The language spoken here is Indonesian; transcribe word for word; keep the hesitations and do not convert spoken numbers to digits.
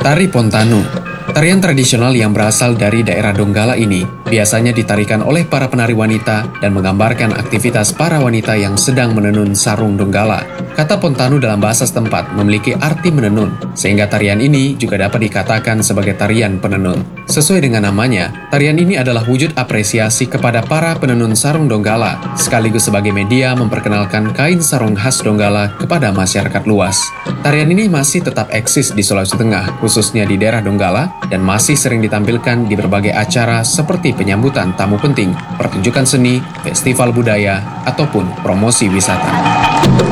Tari Pontanu, tarian tradisional yang berasal dari daerah Donggala ini biasanya ditarikan oleh para penari wanita dan menggambarkan aktivitas para wanita yang sedang menenun sarung Donggala. Kata Pontanu dalam bahasa setempat memiliki arti menenun, sehingga tarian ini juga dapat dikatakan sebagai tarian penenun. Sesuai dengan namanya, tarian ini adalah wujud apresiasi kepada para penenun sarung Donggala, sekaligus sebagai media memperkenalkan kain sarung khas Donggala kepada masyarakat luas. Tarian ini masih tetap eksis di Sulawesi Tengah, khususnya di daerah Donggala, dan masih sering ditampilkan di berbagai acara seperti penyambutan tamu penting, pertunjukan seni, festival budaya, ataupun promosi wisata.